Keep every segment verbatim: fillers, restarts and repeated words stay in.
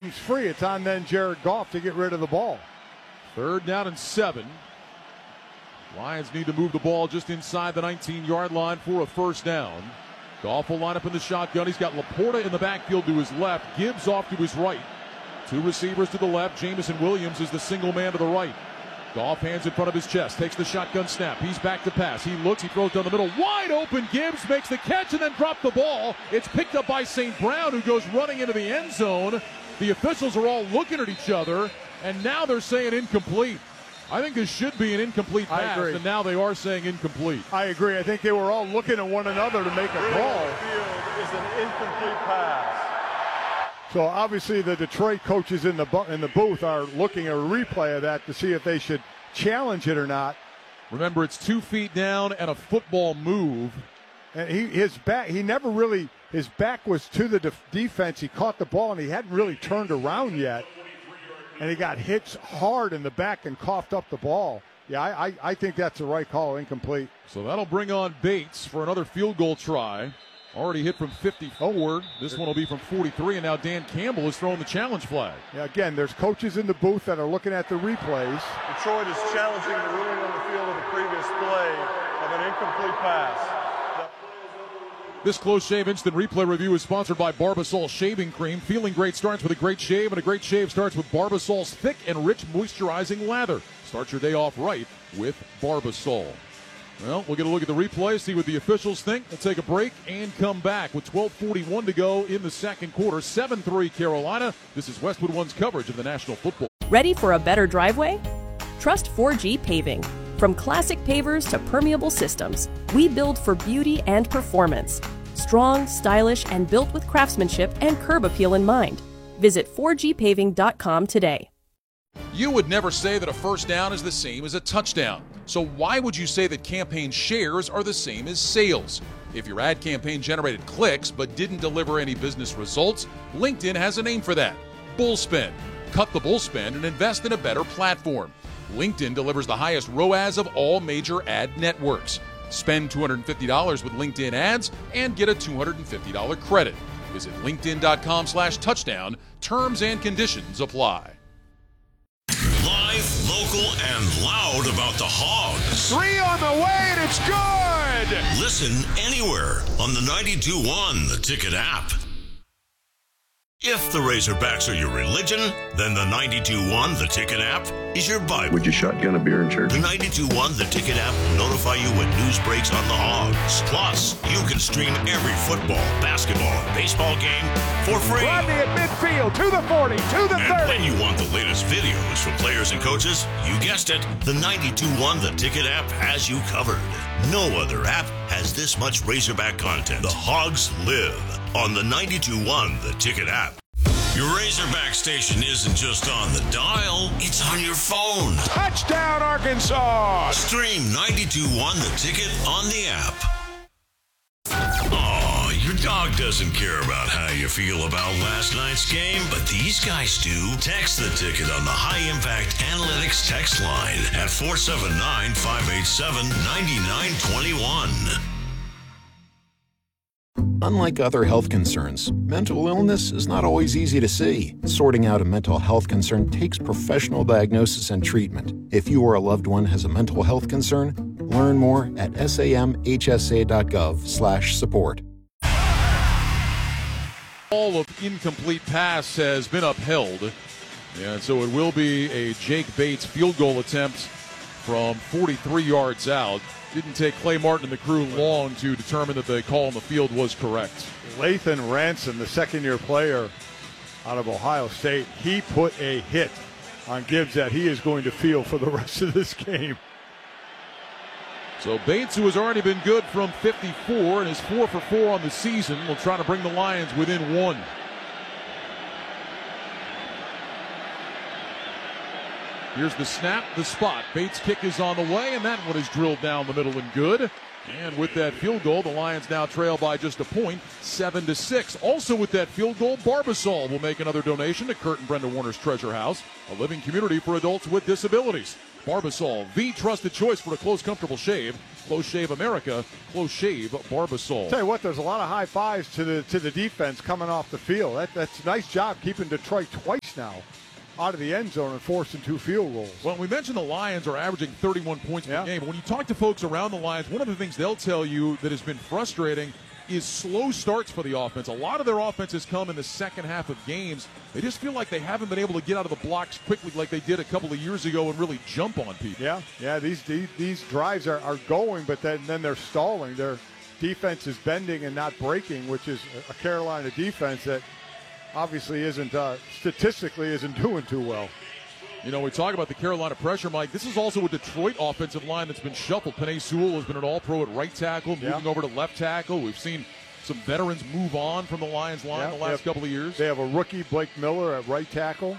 comes free, it's on then Jared Goff to get rid of the ball. Third down and seven. Lions need to move the ball just inside the nineteen-yard line for a first down. Goff will line up in the shotgun. He's got Laporta in the backfield to his left. Gibbs off to his right. Two receivers to the left. Jamison Williams is the single man to the right. Goff hands in front of his chest. Takes the shotgun snap. He's back to pass. He looks. He throws down the middle. Wide open. Gibbs makes the catch and then drops the ball. It's picked up by Saint Brown, who goes running into the end zone. The officials are all looking at each other, and now they're saying incomplete. I think this should be an incomplete pass, and now they are saying incomplete. I agree. I think they were all looking at one another to make a call. Field is an incomplete pass. So obviously the Detroit coaches in the bu- in the booth are looking at a replay of that to see if they should challenge it or not. Remember, it's two feet down and a football move. And he his back he never really his back was to the def- defense. He caught the ball and he hadn't really turned around yet. And he got hit hard in the back and coughed up the ball. Yeah, I, I, I think that's the right call, incomplete. So that'll bring on Bates for another field goal try. Already hit from fifty-four. This one will be from forty-three, and now Dan Campbell is throwing the challenge flag. Yeah, again, there's coaches in the booth that are looking at the replays. Detroit is challenging the ruling on the field of the previous play of an incomplete pass. This close shave instant replay review is sponsored by Barbasol Shaving Cream. Feeling great starts with a great shave, and a great shave starts with Barbasol's thick and rich moisturizing lather. Start your day off right with Barbasol. Well, we'll get a look at the replay, see what the officials think. We'll take a break and come back with twelve forty-one to go in the second quarter. seven three Carolina. This is Westwood One's coverage of the National Football. Ready for a better driveway? Trust four G Paving. From classic pavers to permeable systems, we build for beauty and performance. Strong, stylish, and built with craftsmanship and curb appeal in mind. Visit four G paving dot com today. You would never say that a first down is the same as a touchdown. So why would you say that campaign shares are the same as sales? If your ad campaign generated clicks but didn't deliver any business results, LinkedIn has a name for that: bullspend. Cut the bullspend and invest in a better platform. LinkedIn delivers the highest R O A S of all major ad networks. Spend two hundred fifty dollars with LinkedIn ads and get a two hundred fifty dollars credit. Visit linkedin.com slash touchdown. Terms and conditions apply. Live, local, and loud about the Hogs. Three on the way, and it's good! Listen anywhere on the ninety-two one The Ticket app. If the Razorbacks are your religion, then the ninety-two one The Ticket app is your Bible. Would you shotgun a beer in church? The ninety-two one The Ticket app will notify you when news breaks on the Hogs. Plus, you can stream every football, basketball, and baseball game for free. Rodney at midfield, to the forty, to the and thirty. when you want the latest videos from players and coaches, you guessed it, the ninety-two one The Ticket app has you covered. No other app has this much Razorback content. The Hogs live on the ninety-two one The Ticket app. Your Razorback station isn't just on the dial, it's on your phone. Touchdown, Arkansas! Stream ninety-two one The Ticket on the app. Oh, your dog doesn't care about how you feel about last night's game, but these guys do. Text the ticket on the High Impact Analytics text line at four seven nine, five eight seven, nine nine two one. Unlike other health concerns, mental illness is not always easy to see. Sorting out a mental health concern takes professional diagnosis and treatment. If you or a loved one has a mental health concern, learn more at samhsa.gov slash support. All of incomplete pass has been upheld. And so it will be a Jake Bates field goal attempt from forty-three yards out. Didn't take Clay Martin and the crew long to determine that the call on the field was correct. Lathan Ransom, the second-year player out of Ohio State, he put a hit on Gibbs that he is going to feel for the rest of this game. So Bates, who has already been good from fifty-four and is four for four on the season, will try to bring the Lions within one. Here's the snap, the spot. Bates' kick is on the way, and that one is drilled down the middle and good. And with that field goal, the Lions now trail by just a point, seven to six. Also with that field goal, Barbasol will make another donation to Kurt and Brenda Warner's Treasure House, a living community for adults with disabilities. Barbasol, the trusted choice for a close, comfortable shave. Close Shave America, Close Shave Barbasol. Tell you what, there's a lot of high fives to the to the defense coming off the field. That, that's a nice job keeping Detroit twice twice now out of the end zone and forcing two field goals. Well, we mentioned the Lions are averaging thirty-one points yeah. per game. When you talk to folks around the Lions, one of the things they'll tell you that has been frustrating is slow starts for the offense. A lot of their offense has come in the second half of games. They just feel like they haven't been able to get out of the blocks quickly like they did a couple of years ago and really jump on people. Yeah, yeah. These these, these drives are, are going, but then, then they're stalling. Their defense is bending and not breaking, which is a Carolina defense that obviously isn't, uh, statistically isn't doing too well. You know, we talk about the Carolina pressure, Mike. This is also a Detroit offensive line that's been shuffled. Penei Sewell has been an all-pro at right tackle, moving yeah. over to left tackle. We've seen some veterans move on from the Lions line yeah, the last have, couple of years. They have a rookie, Blake Miller, at right tackle.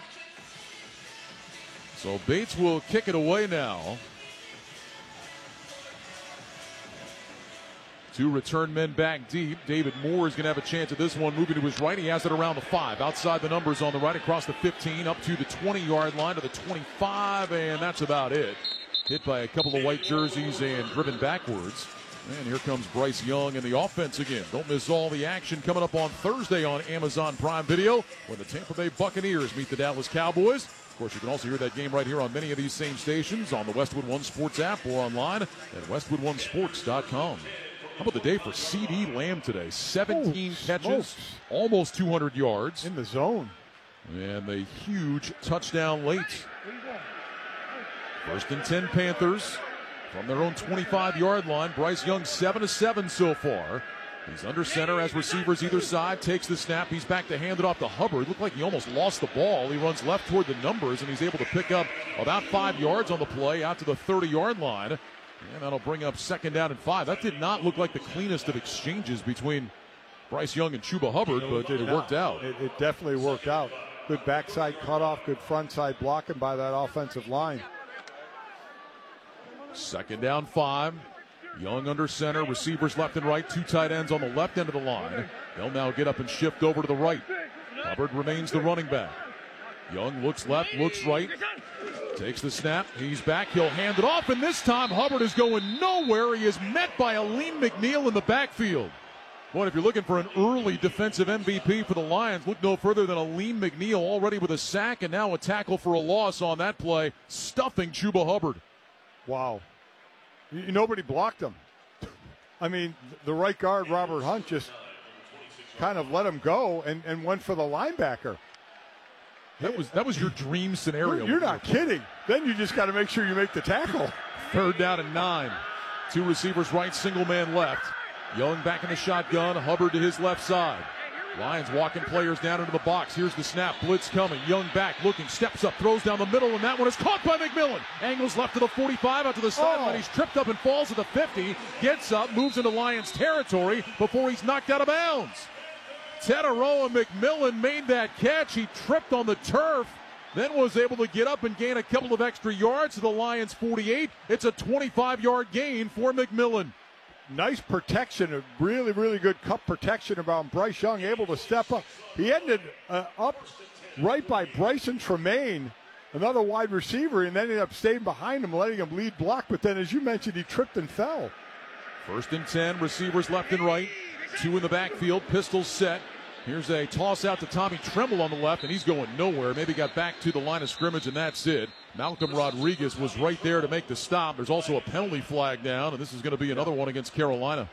So Bates will kick it away now. Two return men back deep. David Moore is going to have a chance at this one. Moving to his right, he has it around the five. Outside the numbers on the right, across the fifteen, up to the twenty-yard line to the twenty-five, and that's about it. Hit by a couple of white jerseys and driven backwards. And here comes Bryce Young and the offense again. Don't miss all the action coming up on Thursday on Amazon Prime Video when the Tampa Bay Buccaneers meet the Dallas Cowboys. Of course, you can also hear that game right here on many of these same stations on the Westwood One Sports app or online at westwood one sports dot com. How about the day for CeeDee Lamb today? seventeen oh, catches, smokes. almost two hundred yards. In the zone. And a huge touchdown late. First and ten Panthers from their own twenty-five-yard line. Bryce Young seven of seven so far. He's under center as receivers either side. Takes the snap. He's back to hand it off to Hubbard. Looked like he almost lost the ball. He runs left toward the numbers, and he's able to pick up about five yards on the play out to the thirty-yard line. And that'll bring up second down and five. That did not look like the cleanest of exchanges between Bryce Young and Chuba Hubbard, but it worked out. It, it definitely worked out. Good backside cutoff, good frontside blocking by that offensive line. Second down five. Young under center, receivers left and right, two tight ends on the left end of the line. They'll now get up and shift over to the right. Hubbard remains the running back. Young looks left, looks right, takes the snap. He's back. He'll hand it off, and this time Hubbard is going nowhere. He is met by Aleem McNeil in the backfield. Boy, if you're looking for an early defensive M V P for the Lions, look no further than Aleem McNeil, already with a sack and now a tackle for a loss on that play, stuffing Chuba Hubbard. Wow. Nobody blocked him. I mean, the right guard, Robert Hunt, just kind of let him go and, and went for the linebacker. That was that was your dream scenario. You're, you're not kidding. Then you just got to make sure you make the tackle. Third down and nine. Two receivers right, single man left. Young back in the shotgun, Hubbard to his left side. Lions walking players down into the box. Here's the snap, blitz coming. Young back, looking, steps up, throws down the middle, and that one is caught by McMillan. Angles left to the forty-five, out to the sideline. Oh. He's tripped up and falls at the fifty. Gets up, moves into Lions territory before he's knocked out of bounds. Teteroa McMillan made that catch. He tripped on the turf, then was able to get up and gain a couple of extra yards to the Lions forty-eight. It's a twenty-five-yard gain for McMillan. Nice protection, a really, really good cup protection around Bryce Young, able to step up. He ended uh, up right by Bryson Tremaine, another wide receiver, and then ended up staying behind him, letting him lead block. But then, as you mentioned, he tripped and fell. First and ten, receivers left and right. Two in the backfield, pistols set. Here's a toss out to Tommy Tremble on the left, and he's going nowhere. Maybe got back to the line of scrimmage, and that's it. Malcolm Rodriguez was right there to make the stop. There's also a penalty flag down, and this is going to be another one against Carolina.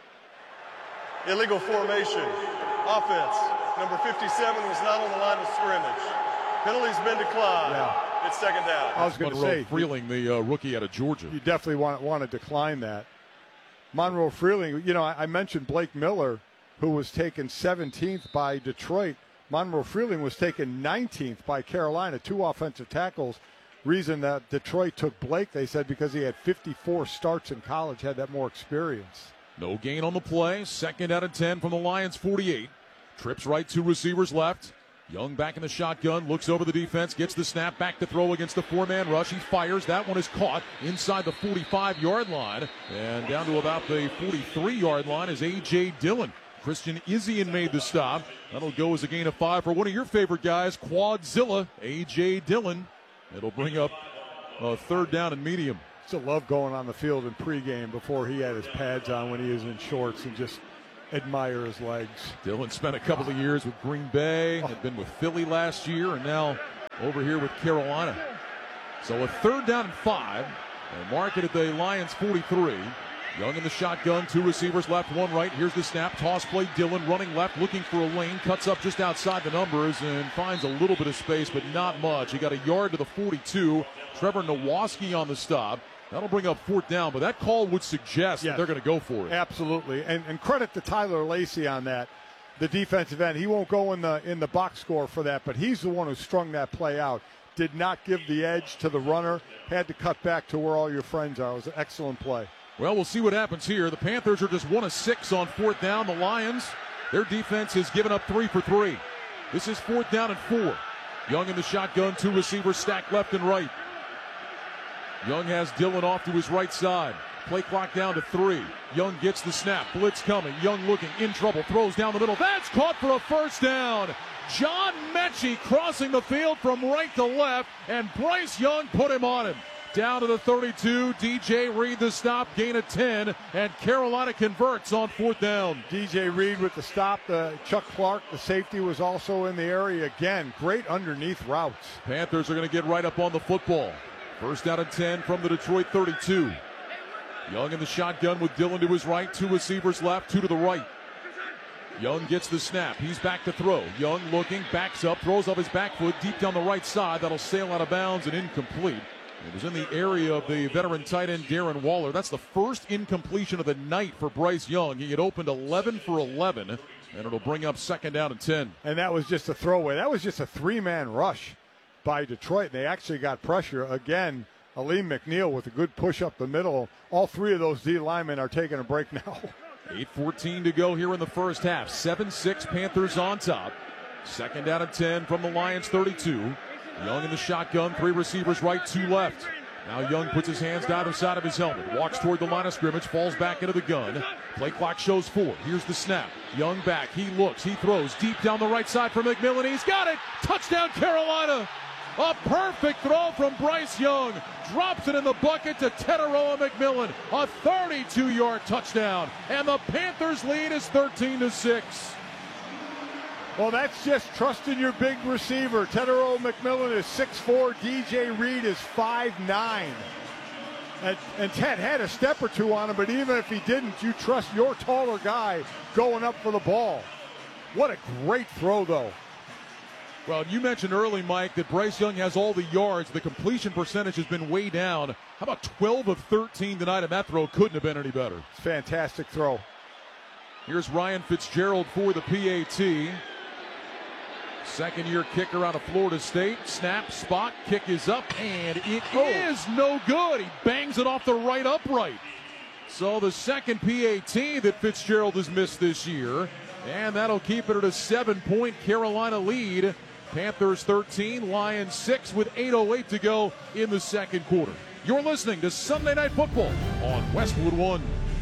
Illegal formation. Offense. Number fifty-seven was not on the line of scrimmage. Penalty's been declined. Yeah. It's second down. I was going to say, Freeling, the uh, rookie out of Georgia. You definitely want, want to decline that. Monroe Freeling, you know, I, I mentioned Blake Miller, who was taken seventeenth by Detroit. Monroe Freeling was taken nineteenth by Carolina, two offensive tackles. Reason that Detroit took Blake, they said, because he had fifty-four starts in college, had that more experience. No gain on the play. Second out of ten from the Lions forty-eight. Trips right, two receivers left. Young back in the shotgun, looks over the defense, gets the snap, back to throw against the four-man rush. He fires. That one is caught inside the forty-five-yard line. And down to about the forty-three-yard line is A J. Dillon. Christian Izzian made the stop. That'll go as a gain of five for one of your favorite guys, Quadzilla, A J. Dillon. It'll bring up a third down and medium. Still love going on the field in pregame before he had his pads on when he was in shorts and just admire his legs. Dillon spent a couple of years with Green Bay, had been with Philly last year, and now over here with Carolina. So a third down and five. And mark it at the Lions forty-three. Young in the shotgun, two receivers left, one right. Here's the snap, toss play, Dillon running left, looking for a lane, cuts up just outside the numbers and finds a little bit of space, but not much. He got a yard to the forty-two. Trevor Nowaski on the stop. That'll bring up fourth down, but that call would suggest yes. that they're going to go for it. Absolutely, and, and credit to Tyler Lacey on that, the defensive end. He won't go in the in the box score for that, but he's the one who strung that play out. Did not give the edge to the runner, had to cut back to where all your friends are. It was an excellent play. Well, we'll see what happens here. The Panthers are just one of six on fourth down. The Lions, their defense has given up three for three. This is fourth down and four. Young in the shotgun, two receivers stacked left and right. Young has Dillon off to his right side. Play clock down to three. Young gets the snap. Blitz coming. Young looking in trouble. Throws down the middle. That's caught for a first down. John Mechie crossing the field from right to left, and Bryce Young put him on him. Down to the thirty-two, D J Reed the stop, gain of ten, and Carolina converts on fourth down. D J Reed with the stop. Uh, Chuck Clark, the safety, was also in the area again. Great underneath routes. Panthers are going to get right up on the football. First down and ten from the Detroit thirty-two. Young in the shotgun with Dillon to his right, two receivers left, two to the right. Young gets the snap. He's back to throw. Young looking, backs up, throws off his back foot deep down the right side. That'll sail out of bounds and incomplete. It was in the area of the veteran tight end Darren Waller. That's the first incompletion of the night for Bryce Young. He had opened eleven for eleven, and it'll bring up second down and ten. And that was just a throwaway. That was just a three-man rush by Detroit. They actually got pressure. Again, Aleem McNeil with a good push up the middle. All three of those D linemen are taking a break now. eight fourteen to go here in the first half. seven six Panthers on top. Second down and ten from the Lions thirty-two. Young in the shotgun, three receivers right, two left. Now Young puts his hands down the side of his helmet, walks toward the line of scrimmage, falls back into the gun. Play clock shows four. Here's the snap. Young back, he looks, he throws deep down the right side for McMillan. He's got it! Touchdown Carolina! A perfect throw from Bryce Young. Drops it in the bucket to Teteroa McMillan. A thirty-two-yard touchdown. And the Panthers lead is thirteen to six. Well, that's just trusting your big receiver. Teteroa McMillan is six four. D J Reed is five nine. And, and Ted had a step or two on him, but even if he didn't, you trust your taller guy going up for the ball. What a great throw, though. Well, you mentioned early, Mike, that Bryce Young has all the yards. The completion percentage has been way down. How about twelve of thirteen tonight, and that throw couldn't have been any better. Fantastic throw. Here's Ryan Fitzgerald for the P A T. Second-year kicker out of Florida State. Snap, spot, kick is up, and it oh. is no good. He bangs it off the right upright. So the second P A T that Fitzgerald has missed this year, and that'll keep it at a seven-point Carolina lead. Panthers thirteen, Lions six with eight oh eight to go in the second quarter. You're listening to Sunday Night Football on Westwood One.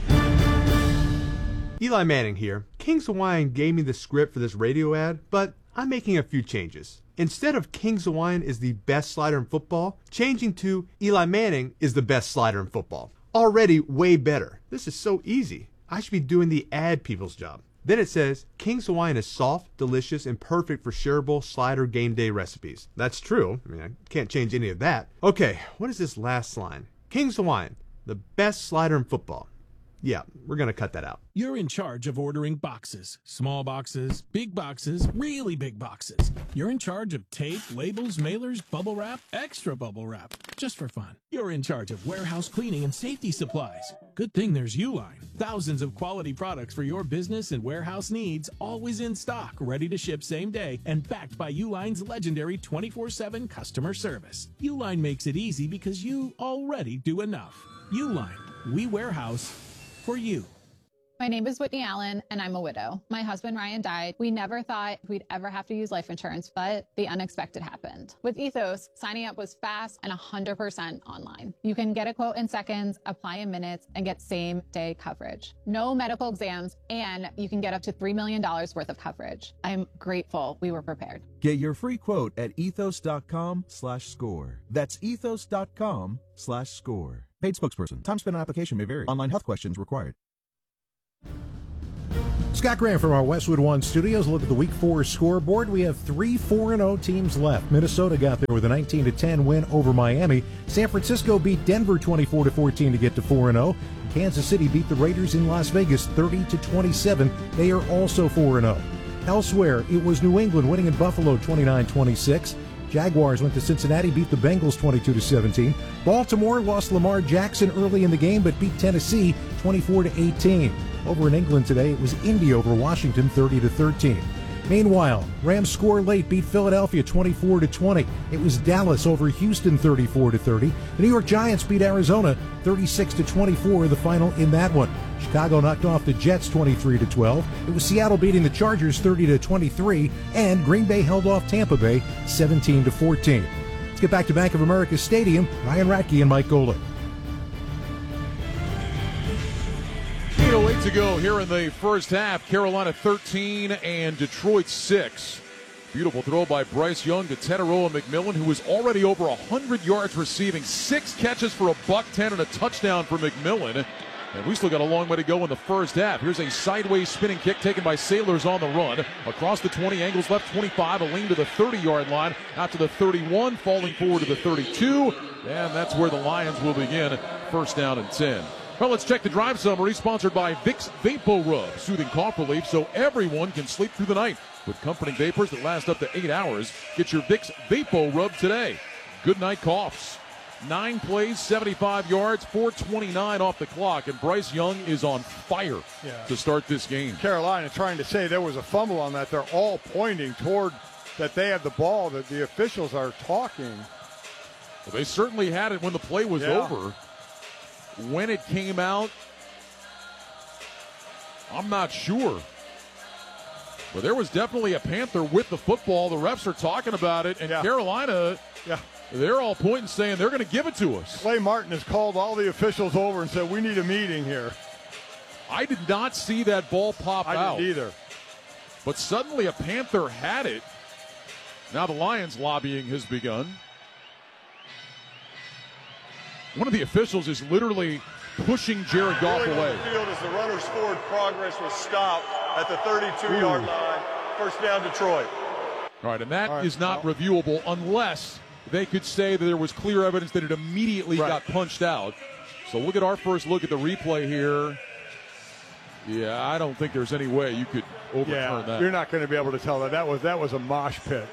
Eli Manning here. Kings Hawaiian gave me the script for this radio ad, but I'm making a few changes. Instead of Kings Hawaiian is the best slider in football, changing to Eli Manning is the best slider in football. Already way better. This is so easy. I should be doing the ad people's job. Then it says, Kings Hawaiian is soft, delicious, and perfect for shareable slider game day recipes. That's true. I mean, I can't change any of that. Okay, what is this last line? Kings Hawaiian, the best slider in football. Yeah, we're going to cut that out. You're in charge of ordering boxes. Small boxes, big boxes, really big boxes. You're in charge of tape, labels, mailers, bubble wrap, extra bubble wrap. Just for fun. You're in charge of warehouse cleaning and safety supplies. Good thing there's Uline. Thousands of quality products for your business and warehouse needs, always in stock, ready to ship same day, and backed by Uline's legendary twenty-four seven customer service. Uline makes it easy because you already do enough. Uline. We warehouse for you. My name is Whitney Allen, and I'm a widow. My husband, Ryan, died. We never thought we'd ever have to use life insurance, but the unexpected happened. With Ethos, signing up was fast and one hundred percent online. You can get a quote in seconds, apply in minutes, and get same-day coverage. No medical exams, and you can get up to three million dollars worth of coverage. I'm grateful we were prepared. Get your free quote at ethos.com slash score. That's ethos.com slash score. Paid spokesperson. Time spent on application may vary. Online health questions required. Scott Graham from our Westwood One studios. Look at the Week Four scoreboard. We have three four and oh teams left. Minnesota got there with a nineteen to ten win over Miami. San Francisco beat Denver twenty-four to fourteen to get to four and oh. Kansas City beat the Raiders in Las Vegas thirty to twenty-seven. They are also four and oh. Elsewhere, it was New England winning in Buffalo twenty-nine twenty-six. Jaguars went to Cincinnati, beat the Bengals twenty-two to seventeen. Baltimore lost Lamar Jackson early in the game, but beat Tennessee twenty-four to eighteen. Over in England today, it was Indy over Washington thirty to thirteen. Meanwhile, Rams score late, beat Philadelphia twenty-four to twenty. It was Dallas over Houston thirty-four to thirty. The New York Giants beat Arizona thirty-six to twenty-four, the final in that one. Chicago knocked off the Jets twenty-three to twelve. It was Seattle beating the Chargers thirty to twenty-three, and Green Bay held off Tampa Bay seventeen to fourteen. Let's get back to Bank of America Stadium. Ryan Ratke and Mike Golick. eight oh eight to go here in the first half. Carolina thirteen and Detroit six. Beautiful throw by Bryce Young to Teteroa McMillan, who was already over one hundred yards receiving. Six catches for a buck ten and a touchdown for McMillan. And we still got a long way to go in the first half. Here's a sideways spinning kick taken by Sailors on the run. Across the twenty, angles left twenty-five, a lean to the thirty-yard line, out to the thirty-one, falling forward to the thirty-two. And that's where the Lions will begin. First down and ten. Well, let's check the drive summary, sponsored by Vicks Vapo Rub, soothing cough relief so everyone can sleep through the night. With comforting vapors that last up to eight hours, get your Vicks Vapo Rub today. Good night coughs. Nine plays, seventy-five yards, four twenty-nine off the clock, and Bryce Young is on fire yeah. to start this game. Carolina trying to say there was a fumble on that. They're all pointing toward that they have the ball, that the officials are talking. Well, they certainly had it when the play was yeah. over. When it came out, I'm not sure. But there was definitely a Panther with the football. The refs are talking about it, and yeah. Carolina, yeah. they're all pointing, saying they're going to give it to us. Clay Martin has called all the officials over and said, we need a meeting here. I did not see that ball pop I out. I didn't either. But suddenly a Panther had it. Now the Lions lobbying has begun. One of the officials is literally pushing Jared Goff Ruling away. on the field as the runner's forward progress was stopped at the thirty-two-yard line. First down, Detroit. All right, and that right, is not well. reviewable unless they could say that there was clear evidence that it immediately right. got punched out. So look at our first look at the replay here. Yeah, I don't think there's any way you could overturn yeah, that. You're not going to be able to tell that. That was that was a mosh pit.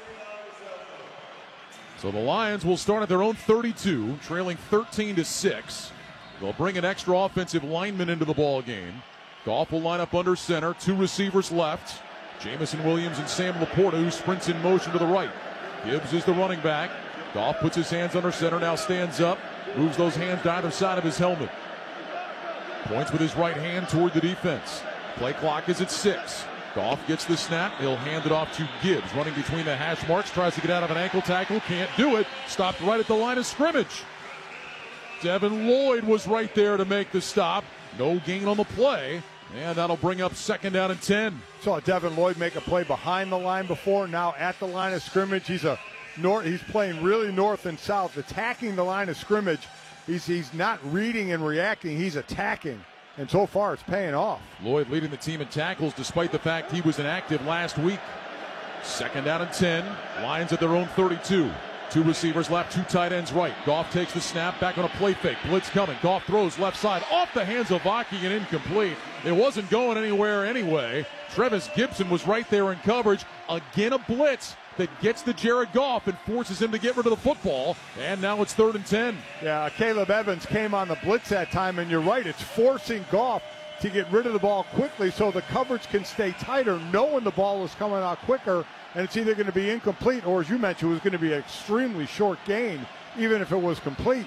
So the Lions will start at their own thirty-two, trailing thirteen to six. They'll bring an extra offensive lineman into the ball game. Goff will line up under center, two receivers left. Jamison Williams and Sam Laporta, who sprints in motion to the right. Gibbs is the running back. Goff puts his hands under center, now stands up, moves those hands to either side of his helmet. Points with his right hand toward the defense. Play clock is at six. Goff gets the snap. He'll hand it off to Gibbs, running between the hash marks, tries to get out of an ankle tackle, can't do it. Stopped right at the line of scrimmage. Devin Lloyd was right there to make the stop. No gain on the play, and that'll bring up second down and ten. Saw Devin Lloyd make a play behind the line before. Now at the line of scrimmage, he's a north. He's playing really north and south, attacking the line of scrimmage. He's he's not reading and reacting. He's attacking. And so far, it's paying off. Lloyd leading the team in tackles despite the fact he was inactive last week. Second down and ten. Lions at their own thirty-two. Two receivers left, two tight ends right. Goff takes the snap, back on a play fake. Blitz coming. Goff throws left side off the hands of Vaki and incomplete. It wasn't going anywhere anyway. Trevis Gibson was right there in coverage. Again, a blitz that gets to Jared Goff and forces him to get rid of the football. And now it's third and ten. Yeah, Caleb Evans came on the blitz that time, and you're right. It's forcing Goff to get rid of the ball quickly so the coverage can stay tighter, knowing the ball is coming out quicker, and it's either going to be incomplete or, as you mentioned, it was going to be an extremely short gain, even if it was complete.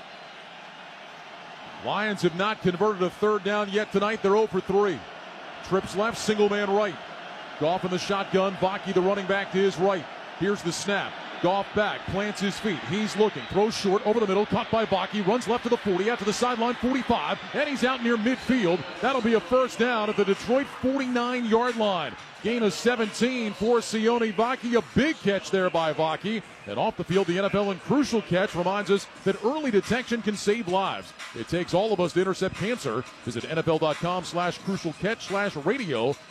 Lions have not converted a third down yet tonight. They're oh for three. Trips left, single man right. Goff in the shotgun. Vaki, the running back, to his right. Here's the snap. Goff back, plants his feet. He's looking, throws short over the middle, caught by Vaki, runs left to the forty, out to the sideline, forty-five, and he's out near midfield. That'll be a first down at the Detroit forty-nine-yard line. Gain of seventeen for Sione Vaki. A big catch there by Vaki. And off the field, the N F L in crucial catch reminds us that early detection can save lives. It takes all of us to intercept cancer. Visit N F L dot com slash crucial catch slash radio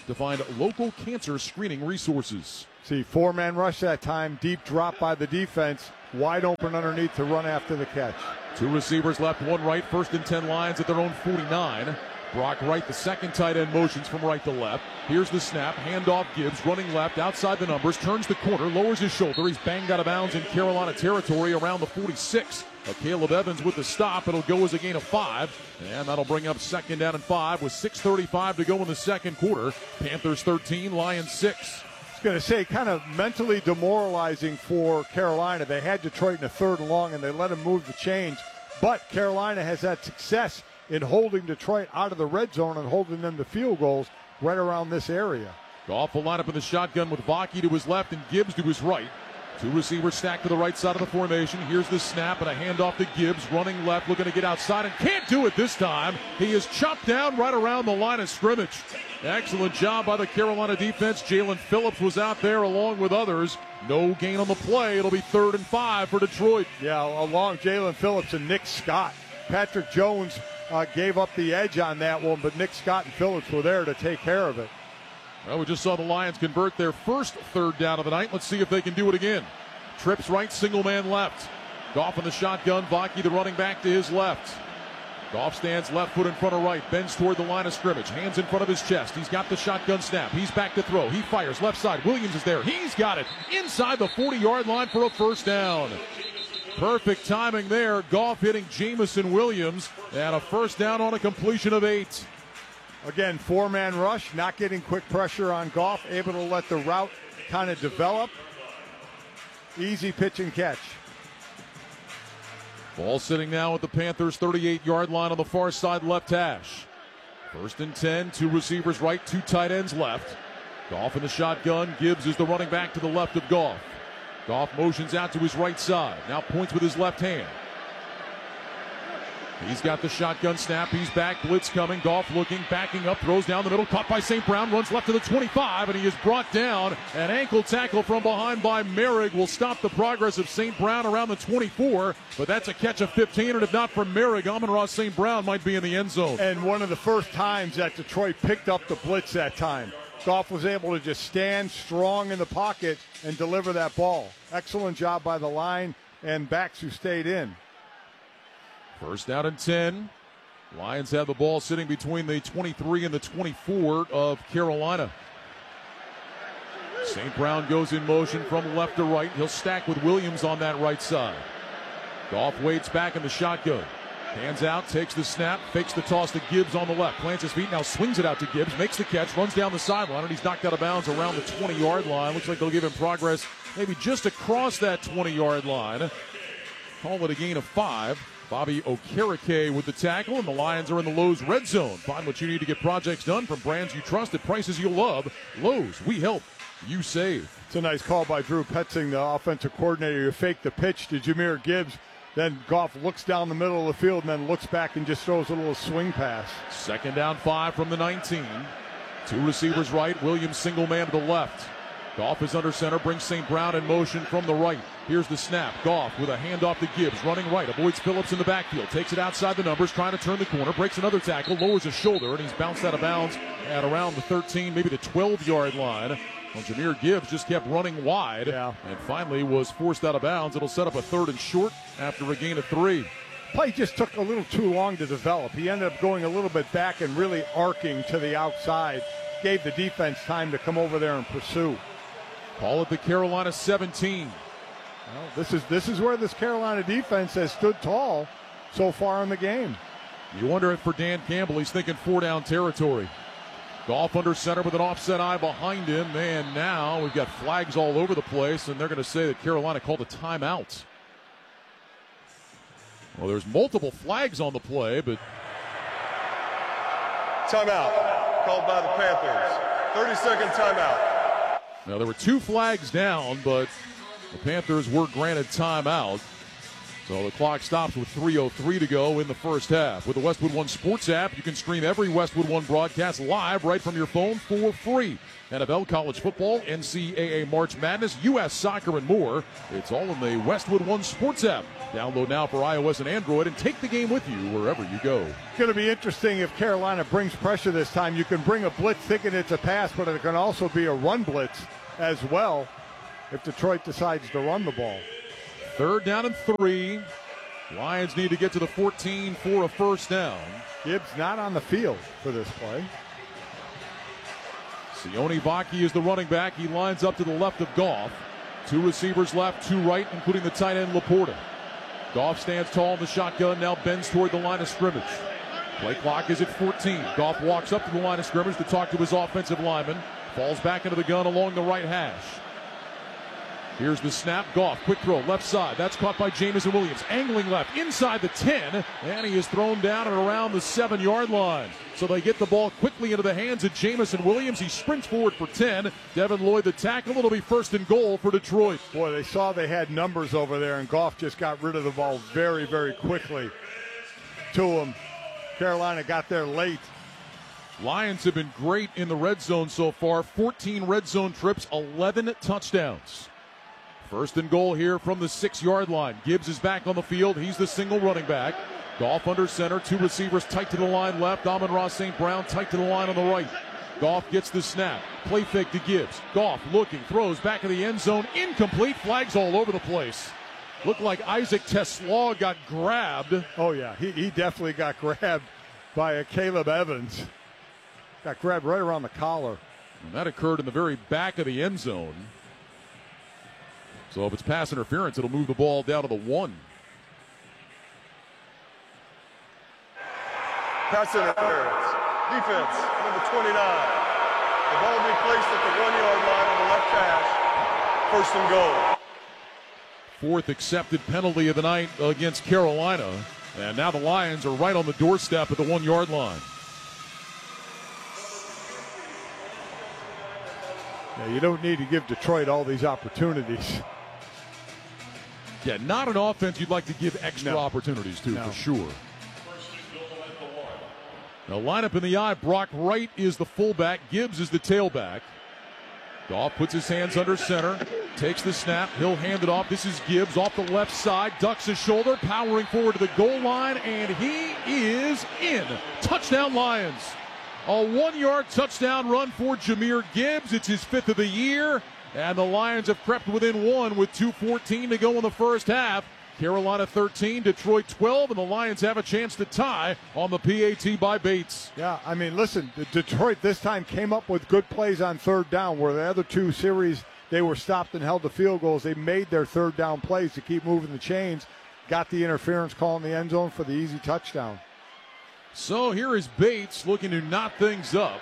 to find local cancer screening resources. See, four-man rush that time, deep drop by the defense, wide open underneath to run after the catch. Two receivers left, one right, first and ten Lions at their own forty-nine. Brock Wright, the second tight end, motions from right to left. Here's the snap, handoff Gibbs, running left, outside the numbers, turns the corner, lowers his shoulder. He's banged out of bounds in Carolina territory around the forty-six. Uh, Caleb Evans with the stop. It'll go as a gain of five, and that'll bring up second down and five with six thirty-five to go in the second quarter. Panthers thirteen, Lions six. I was going to say, kind of mentally demoralizing for Carolina. They had Detroit in a third and long, and they let them move the chains. But Carolina has had success in holding Detroit out of the red zone and holding them to field goals right around this area. Goff will line up in the shotgun with Vaki to his left and Gibbs to his right. Two receivers stacked to the right side of the formation. Here's the snap and a handoff to Gibbs, running left, looking to get outside, and can't do it this time. He is chopped down right around the line of scrimmage. Excellent job by the Carolina defense. Jalen Phillips was out there along with others. No gain on the play. It'll be third and five for Detroit. Yeah, along Jalen Phillips and Nick Scott. Patrick Jones uh, gave up the edge on that one, but Nick Scott and Phillips were there to take care of it. Well, we just saw the Lions convert their first third down of the night. Let's see if they can do it again. Trips right, single man left. Goff in the shotgun. Vaki, the running back, to his left. Goff stands left foot in front of right, bends toward the line of scrimmage, hands in front of his chest. He's got the shotgun snap. He's back to throw. He fires left side. Williams is there. He's got it inside the forty-yard line for a first down. Perfect timing there. Goff hitting Jamison Williams, and a first down on a completion of eight. Again, four-man rush, not getting quick pressure on Goff, able to let the route kind of develop. Easy pitch and catch. Ball sitting now at the Panthers' thirty-eight-yard line on the far side left hash. First and ten, two receivers right, two tight ends left. Goff in the shotgun. Gibbs is the running back to the left of Goff. Goff motions out to his right side. Now points with his left hand. He's got the shotgun snap. He's back. Blitz coming. Goff looking, backing up, throws down the middle. Caught by Saint Brown. Runs left to the twenty-five, and he is brought down. An ankle tackle from behind by Merrick will stop the progress of Saint Brown around the twenty-four. But that's a catch of fifteen, and if not for Merrick, Amon-Ra Saint Brown might be in the end zone. And one of the first times that Detroit picked up the blitz that time. Goff was able to just stand strong in the pocket and deliver that ball. Excellent job by the line and backs who stayed in. First down and ten. Lions have the ball sitting between the twenty-three and the twenty-four of Carolina. Saint Brown goes in motion from left to right. He'll stack with Williams on that right side. Goff waits back in the shotgun. Hands out, takes the snap, fakes the toss to Gibbs on the left. Plants his feet, now swings it out to Gibbs, makes the catch, runs down the sideline, and he's knocked out of bounds around the twenty-yard line. Looks like they'll give him progress maybe just across that twenty-yard line. Call it a gain of five. Bobby Okereke with the tackle, and the Lions are in the Lowe's red zone. Find what you need to get projects done from brands you trust at prices you'll love. Lowe's, we help, you save. It's a nice call by Drew Petzing, the offensive coordinator. You fake the pitch to Jahmyr Gibbs. Then Goff looks down the middle of the field and then looks back and just throws a little swing pass. Second down, five from the nineteen. Two receivers right, Williams single man to the left. Goff is under center, brings Saint Brown in motion from the right. Here's the snap. Goff with a handoff to Gibbs, running right, avoids Phillips in the backfield, takes it outside the numbers, trying to turn the corner, breaks another tackle, lowers his shoulder, and he's bounced out of bounds at around the thirteen, maybe the twelve-yard line. Well, Jahmyr Gibbs just kept running wide, yeah. and finally was forced out of bounds. It'll set up a third and short after a gain of three. Play just took a little too long to develop. He ended up going a little bit back and really arcing to the outside. Gave the defense time to come over there and pursue. Call it the Carolina seventeen. Well, this is this is where this Carolina defense has stood tall so far in the game. You wonder if for Dan Campbell he's thinking four down territory. Goff under center with an offset eye behind him, and now we've got flags all over the place, and they're going to say that Carolina called a timeout. Well, there's multiple flags on the play, but timeout called by the Panthers. thirty-second timeout. Now, there were two flags down, but the Panthers were granted timeout. So the clock stops with three oh three to go in the first half. With the Westwood One Sports app, you can stream every Westwood One broadcast live right from your phone for free. N F L, college football, N C double A March Madness, U S soccer, and more. It's all in the Westwood One Sports app. Download now for iOS and Android and take the game with you wherever you go. It's going to be interesting if Carolina brings pressure this time. You can bring a blitz thinking it's a pass, but it can also be a run blitz as well if Detroit decides to run the ball. Third down and three. Lions need to get to the fourteen for a first down. Gibbs not on the field for this play. Sione Vaki is the running back. He lines up to the left of Goff. Two receivers left, two right, including the tight end Laporta. Goff stands tall in the shotgun, now bends toward the line of scrimmage. Play clock is at fourteen. Goff walks up to the line of scrimmage to talk to his offensive lineman. Falls back into the gun along the right hash. Here's the snap. Goff, quick throw, left side. That's caught by Jameson Williams. Angling left, inside the ten, and he is thrown down and around the seven-yard line. So they get the ball quickly into the hands of Jameson Williams. He sprints forward for ten. Devin Lloyd the tackle. It'll be first and goal for Detroit. Boy, they saw they had numbers over there, and Goff just got rid of the ball very, very quickly to him. Carolina got there late. Lions have been great in the red zone so far. fourteen red zone trips, eleven touchdowns. First and goal here from the six-yard line. Gibbs is back on the field. He's the single running back. Goff under center. Two receivers tight to the line left. Amon-Ra Saint Brown tight to the line on the right. Goff gets the snap. Play fake to Gibbs. Goff looking, throws back in the end zone. Incomplete. Flags all over the place. Looked like Isaac TeSlaa got grabbed. Oh, yeah. He, he definitely got grabbed by a Caleb Evans. Got grabbed right around the collar. And that occurred in the very back of the end zone. So if it's pass interference, it'll move the ball down to the one. Pass interference. Defense, number twenty-nine. The ball will be placed at the one-yard line on the left hash. First and goal. Fourth accepted penalty of the night against Carolina. And now the Lions are right on the doorstep at the one-yard line. Yeah, you don't need to give Detroit all these opportunities. Yeah, not an offense you'd like to give extra no. opportunities to, no. for sure. Now, lineup in the eye. Brock Wright is the fullback. Gibbs is the tailback. Goff puts his hands under center, takes the snap. He'll hand it off. This is Gibbs off the left side, ducks his shoulder, powering forward to the goal line, and he is in. Touchdown, Lions. A one-yard touchdown run for Jahmyr Gibbs. It's his fifth of the year. And the Lions have crept within one with two fourteen to go in the first half. Carolina thirteen, Detroit twelve, and the Lions have a chance to tie on the P A T by Bates. Yeah, I mean, listen, Detroit this time came up with good plays on third down, where the other two series they were stopped and held to field goals. They made their third down plays to keep moving the chains, got the interference call in the end zone for the easy touchdown. So here is Bates looking to knot things up.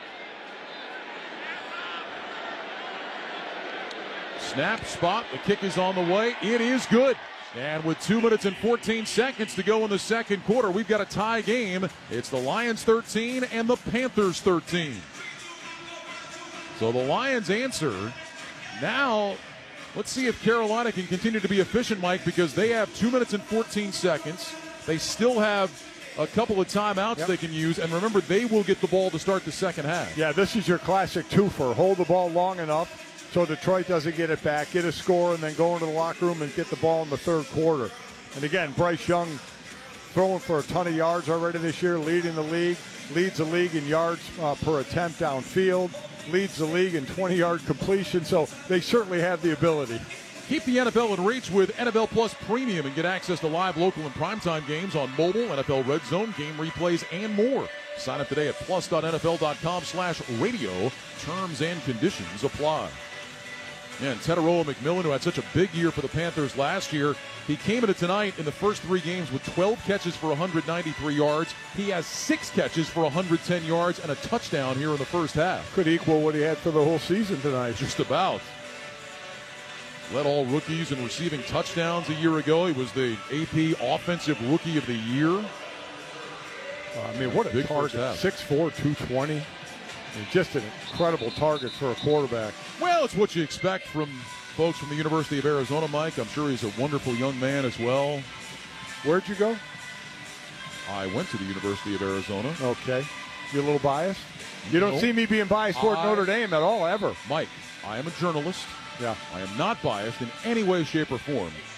Snap, spot, the kick is on the way. It is good. And with two minutes and fourteen seconds to go in the second quarter, we've got a tie game. It's the Lions thirteen and the Panthers thirteen. So the Lions answer. Now, let's see if Carolina can continue to be efficient, Mike, because they have two minutes and fourteen seconds. They still have a couple of timeouts yep. they can use. And remember, they will get the ball to start the second half. Yeah, this is your classic twofer. Hold the ball long enough so Detroit doesn't get it back, get a score, and then go into the locker room and get the ball in the third quarter. And again, Bryce Young throwing for a ton of yards already this year, leading the league, leads the league in yards uh, per attempt downfield, leads the league in twenty-yard completion, so they certainly have the ability. Keep the N F L in reach with N F L Plus Premium and get access to live, local, and primetime games on mobile, N F L Red Zone, game replays, and more. Sign up today at plus.nfl.com slash radio. Terms and conditions apply. Yeah, and Teteroa McMillan, who had such a big year for the Panthers last year, he came into tonight in the first three games with twelve catches for one hundred ninety-three yards. He has six catches for one hundred ten yards and a touchdown here in the first half. Could equal what he had for the whole season tonight. Just about. Led all rookies in receiving touchdowns a year ago. He was the A P Offensive Rookie of the Year. Uh, I mean, what a big target. six four, two twenty. I mean, just an incredible target for a quarterback. Well, it's what you expect from folks from the University of Arizona, Mike. I'm sure he's a wonderful young man as well. Where'd you go? I went to the University of Arizona. Okay. You a little biased? You don't no, see me being biased toward I, Notre Dame at all, ever. Mike, I am a journalist. Yeah. I am not biased in any way, shape, or form.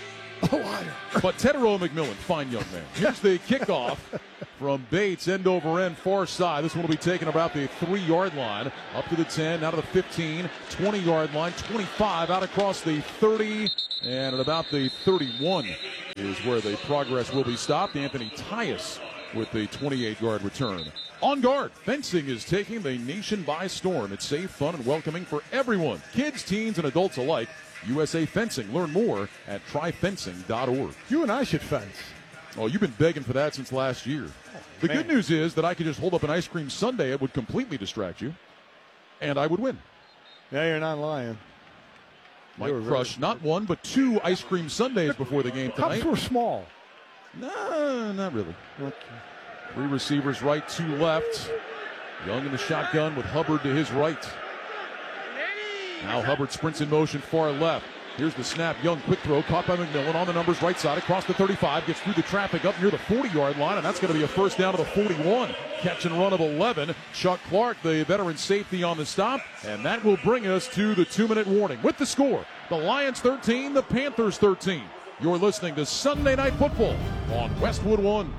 A liar. But Teteroa McMillan, fine young man. Here's the kickoff from Bates, end over end, far side. This one will be taken about the three-yard line, up to the ten, out to the fifteen, twenty-yard line, twenty-five, out across the thirty, and at about the thirty-one is where the progress will be stopped. Anthony Tyus with the twenty-eight-yard return. On guard, fencing is taking the nation by storm. It's safe, fun, and welcoming for everyone, kids, teens, and adults alike. U S A Fencing. Learn more at try fencing dot org. You and I should fence. Oh, you've been begging for that since last year. Oh, the man. good news is that I could just hold up an ice cream sundae. It would completely distract you, and I would win. Yeah, you're not lying. Might crush not one, but two ice cream sundaes before the game tonight. Cups were small. No, not really. Okay. Three receivers right, two left. Young in the shotgun with Hubbard to his right. Now Hubbard sprints in motion far left. Here's the snap. Young quick throw caught by McMillan on the numbers right side across the thirty-five. Gets through the traffic up near the forty-yard line, and that's going to be a first down to the forty-one. Catch and run of eleven. Chuck Clark, the veteran safety on the stop, and that will bring us to the two-minute warning. With the score, the Lions thirteen, the Panthers thirteen. You're listening to Sunday Night Football on Westwood One.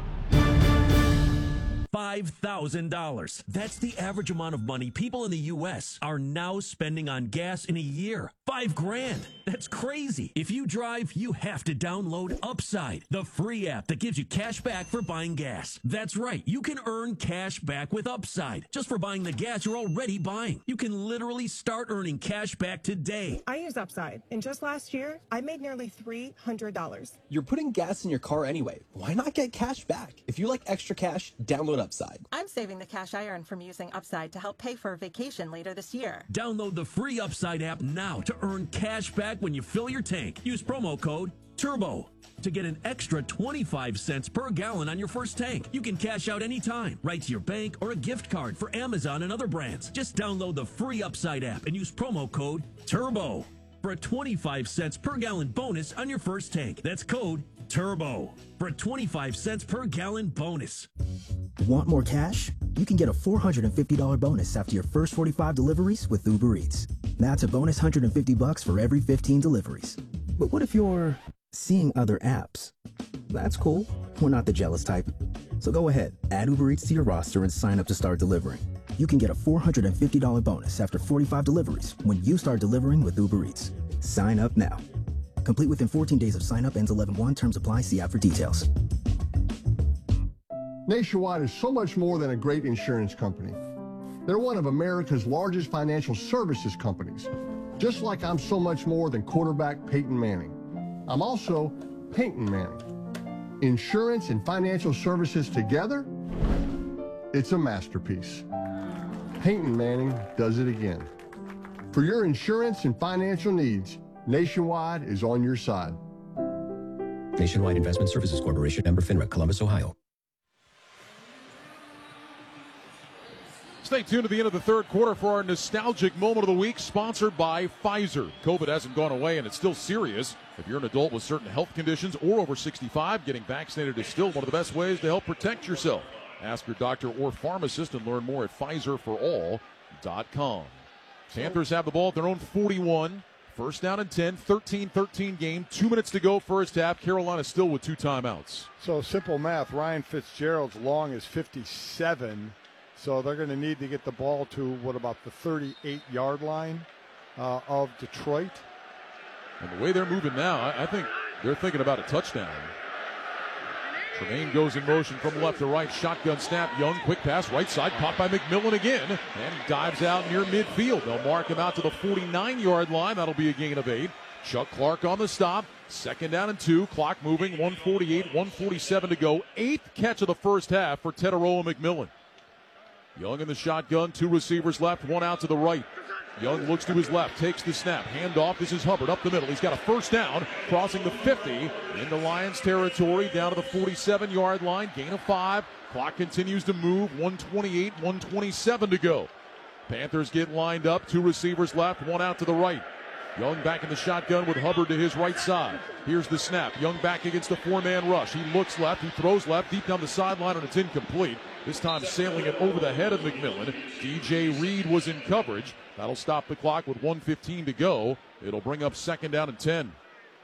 five thousand dollars. That's the average amount of money people in the U S are now spending on gas in a year. Five grand. That's crazy. If you drive, you have to download Upside, the free app that gives you cash back for buying gas. That's right. You can earn cash back with Upside just for buying the gas you're already buying. You can literally start earning cash back today. I use Upside, and just last year, I made nearly three hundred dollars. You're putting gas in your car anyway. Why not get cash back? If you like extra cash, download Upside. I'm saving the cash I earn from using Upside to help pay for a vacation later this year. Download the free Upside app now to earn cash back when you fill your tank. Use promo code TURBO to get an extra twenty-five cents per gallon on your first tank. You can cash out anytime, right to your bank or a gift card for Amazon and other brands. Just download the free Upside app and use promo code TURBO for a twenty-five cents per gallon bonus on your first tank. That's code TURBO for a twenty-five cents per gallon bonus. Want more cash? You can get a four hundred fifty dollars bonus after your first forty-five deliveries with Uber Eats. That's a bonus one hundred fifty bucks for every fifteen deliveries. But what if you're seeing other apps? That's cool. We're not the jealous type. So go ahead, add Uber Eats to your roster and sign up to start delivering. You can get a four hundred fifty dollars bonus after forty-five deliveries when you start delivering with Uber Eats. Sign up now. Complete within fourteen days of sign up. Ends eleven one. Terms apply. See app for details. Nationwide is so much more than a great insurance company. They're one of America's largest financial services companies, just like I'm so much more than quarterback Peyton Manning. I'm also Peyton Manning. Insurance and financial services together, it's a masterpiece. Peyton Manning does it again. For your insurance and financial needs, Nationwide is on your side. Nationwide Investment Services Corporation, member FINRA, Columbus, Ohio. Stay tuned to the end of the third quarter for our nostalgic moment of the week, sponsored by Pfizer. COVID hasn't gone away, and it's still serious. If you're an adult with certain health conditions or over sixty-five, getting vaccinated is still one of the best ways to help protect yourself. Ask your doctor or pharmacist and learn more at Pfizer for all dot com. Panthers have the ball at their own forty-one. First down and ten, thirteen thirteen game. Two minutes to go first half. Carolina still with two timeouts. So simple math. Ryan Fitzgerald's long is fifty-seven. So they're going to need to get the ball to, what, about the thirty-eight-yard line uh, of Detroit. And the way they're moving now, I, I think they're thinking about a touchdown. Tremaine goes in motion from left to right. Shotgun snap. Young, quick pass, right side. Caught by McMillan again. And he dives out near midfield. They'll mark him out to the forty-nine-yard line. That'll be a gain of eight. Chuck Clark on the stop. Second down and two. Clock moving. one forty-eight, one forty-seven to go. Eighth catch of the first half for Teteroa McMillan. Young in the shotgun, two receivers left, one out to the right. Young looks to his left, takes the snap, handoff. This is Hubbard up the middle. He's got a first down, crossing the fifty into Lions territory, down to the forty-seven-yard line. Gain of five. Clock continues to move. one twenty-eight, one twenty-seven to go. Panthers get lined up, two receivers left, one out to the right. Young back in the shotgun with Hubbard to his right side. Here's the snap. Young back against a four-man rush. He looks left, he throws left, deep down the sideline, and it's incomplete. This time sailing it over the head of McMillan. D J Reed was in coverage. That'll stop the clock with one fifteen to go. It'll bring up second down and ten.